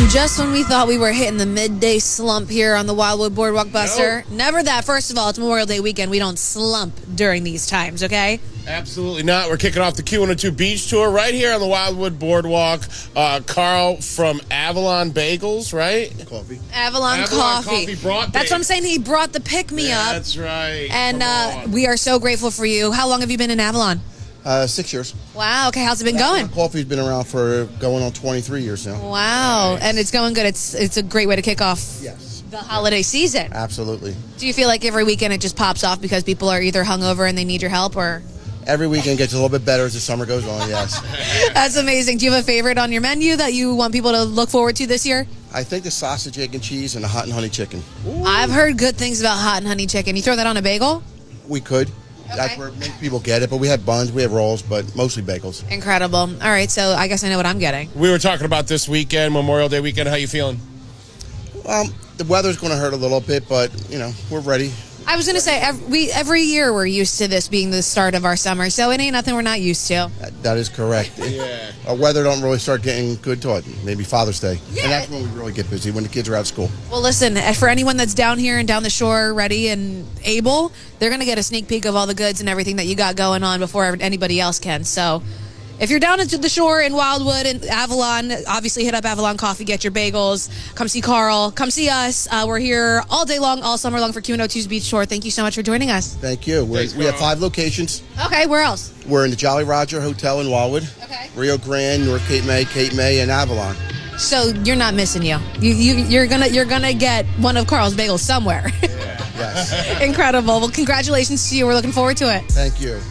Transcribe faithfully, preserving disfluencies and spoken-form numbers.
And just when we thought we were hitting the midday slump here on the Wildwood Boardwalk Buster, Nope. never that. First of all, it's Memorial Day weekend. We don't slump during these times, okay? Absolutely not. We're kicking off the Q one oh two Beach Tour right here on the Wildwood Boardwalk. Uh, Carl from Avalon Bagels, right? Coffee. Avalon, Avalon Coffee. Coffee brought That's the- what I'm saying. He brought the pick-me-up. That's right. And Come uh, on. we are so grateful for you. How long have you been in Avalon? Uh, six years. Wow. Okay. How's it been going? Coffee's been around for going on twenty-three years now. Wow. Nice. And it's going good. It's it's a great way to kick off Yes. the holiday season. Absolutely. Do you feel like every weekend it just pops off because people are either hungover and they need your help, or? Every weekend gets a little bit better as the summer goes on, yes. That's amazing. Do you have a favorite on your menu that you want people to look forward to this year? I think the sausage, egg, and cheese and the hot and honey chicken. I've heard good things about hot and honey chicken. You throw that on a bagel? We could. That's Okay. where most people get it, but we have buns, we have rolls, but mostly bagels. Incredible. All right, so I guess I know what I'm getting. We were talking about this weekend, Memorial Day weekend. How you feeling? Um, the weather's going to hurt a little bit, but, you know, we're ready. I was going to say, every, we, every year we're used to this being the start of our summer, so it ain't nothing we're not used to. That, that is correct. Yeah. Our weather don't really start getting good till maybe Father's Day. Yeah. And that's when we really get busy, when the kids are out of school. Well, listen, uh, for anyone that's down here and down the shore ready and able, they're going to get a sneak peek of all the goods and everything that you got going on before anybody else can. So if you're down at the shore in Wildwood and Avalon, obviously hit up Avalon Coffee, get your bagels. Come see Carl. Come see us. Uh, we're here all day long, all summer long for Q one oh two's Beach Tour. Thank you so much for joining us. Thank you. We're, Thanks, we have Carl. five locations. Okay, where else? We're in the Jolly Roger Hotel in Wildwood, Okay. Rio Grande, North Cape May, Cape May, and Avalon. So you're not missing you. You, you you're gonna you're gonna get one of Carl's bagels somewhere. Yes. Incredible. Well, congratulations to you. We're looking forward to it. Thank you.